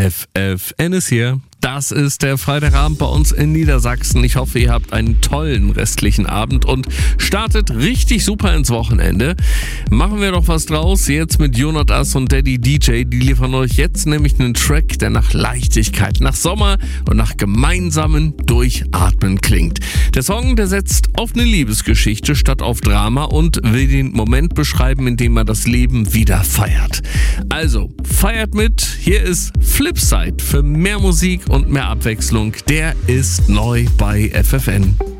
FFN ist hier. Das ist der Freitagabend bei uns in Niedersachsen. Ich hoffe, ihr habt einen tollen restlichen Abend und startet richtig super ins Wochenende. Machen wir doch was draus jetzt mit Jonas und Daddy DJ. Die liefern euch jetzt nämlich einen Track, der nach Leichtigkeit, nach Sommer und nach gemeinsamen Durchatmen klingt. Der Song, der setzt auf eine Liebesgeschichte statt auf Drama und will den Moment beschreiben, in dem man das Leben wieder feiert. Also, feiert mit. Hier ist Flipside für mehr Musik und mehr Abwechslung. Der ist neu bei FFN.